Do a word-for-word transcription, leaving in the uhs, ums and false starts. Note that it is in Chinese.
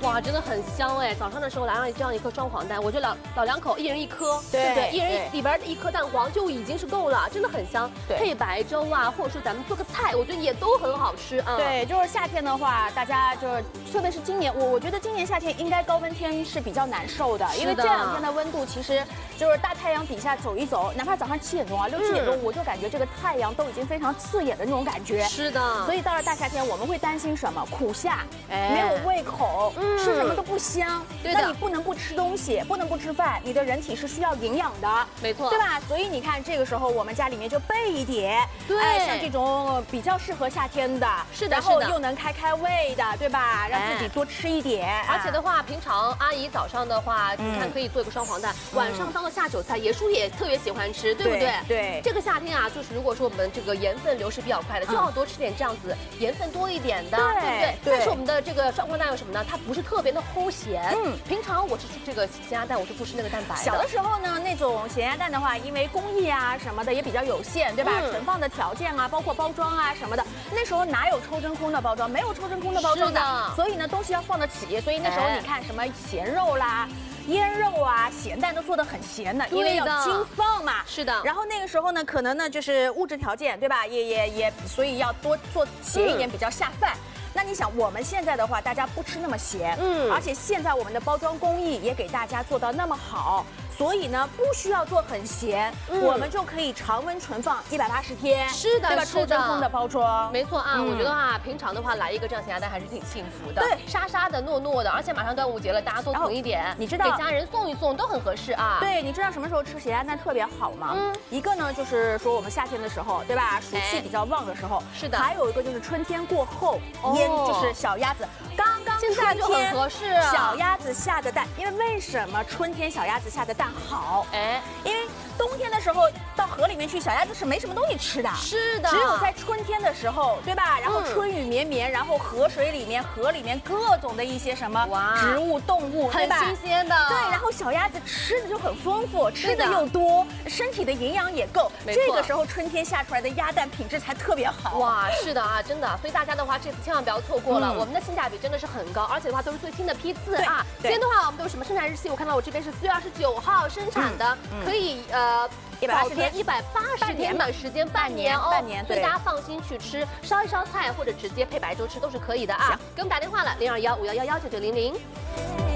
哇，真的很香哎！早上的时候来上这样一颗双黄蛋，我觉得老老两口一人一颗， 对对不对？一人对里边的一颗蛋黄就已经是够了，真的很香。 对配白粥啊，或者说咱们做个菜，我觉得也都很好吃啊。 对，就是夏天的话，大家就是，特别是今年，我我觉得今年夏天应该高温天是比较难受的，因为这两天的温度其实就是大太阳底下走一走，哪怕早上七点钟啊，六七点钟，嗯、我就感觉这个太阳都已经非常刺眼的那种感觉。 是的。 所以到了大夏天，我们会担心什么？苦夏，哎、没有胃口，嗯、吃什么都不香。对的。那你不能不吃东西，不能不吃饭，你的人体是需要营养的， 没错， 对吧？所以你看，这个时候我们家里面就备一点，对，哎、像这种比较适合夏天的， 是的， 然后又能开开胃的，对吧？让自己多吃一点。 哎、而且的话，平常阿姨早上的话，嗯、你看可以做一个双黄蛋，嗯、晚上当个下酒菜，爷叔也特别喜欢吃，对不对？ 对。 这个夏天啊，就是如果说我们这个盐分流失比较快的，就要多吃点这样子盐分多一点的，对不对？但是我们的这个双黄蛋有什么呢？它不是特别的齁咸。嗯。平常我吃这个咸鸭蛋，我是不吃那个蛋白的。 小的时候呢，那种咸鸭蛋的话，因为工艺啊什么的也比较有限，对吧？嗯、存放的条件啊，包括包装啊什么的，那时候哪有抽真空的包装？没有抽真空的包装的。所以呢，东西要放得起。所以那时候你看什么咸肉啦。腌肉啊，咸蛋都做得很咸的，因为要精放嘛。 是的。 然后那个时候呢，可能呢就是物质条件，对吧？也也也，所以要多做咸一点，比较下饭。嗯、那你想，我们现在的话，大家不吃那么咸，嗯，而且现在我们的包装工艺也给大家做到那么好。所以呢，不需要做很咸，嗯、我们就可以常温存放一百八十天。 是的， 对吧？抽真空的包装， 没错啊。嗯、我觉得啊，平常的话来一个这样咸鸭蛋还是挺幸福的。 对， 沙沙的、糯糯的，而且马上端午节了，大家多囤一点， 你知道， 给家人送一送都很合适啊。 对，你知道什么时候吃咸鸭蛋特别好吗？嗯，一个呢就是说我们夏天的时候，对吧？暑气比较旺的时候。 是的。 还有一个就是春天过后腌，就是小鸭子。刚刚现在就很合适啊。 小鸭子下的蛋，因为为什么春天小鸭子下的蛋好？哎，因为冬天的时候到河里面去，小鸭子是没什么东西吃的。 是的。 只有在春天的时候，对吧？然后春雨绵绵，然后河水里面、河里面各种的一些什么植物、动物， 很新鲜的。 对，然后小鸭子吃的就很丰富，吃的又多，身体的营养也够。这个时候春天下出来的鸭蛋品质才特别好。 哇，是的啊，真的。所以大家的话，这次千万不要错过了，我们的性价比真的是很高，而且的话都是最新的批次啊。今天的话，我们都有什么生产日期？我看到我这边是四月二十九号生产的，可以呃。保存一百八十天的时间，半年哦， 半年， 所以大家放心去吃，烧一烧菜或者直接配白粥吃都是可以的啊。给我们打电话了，零二幺五幺幺幺九九零零。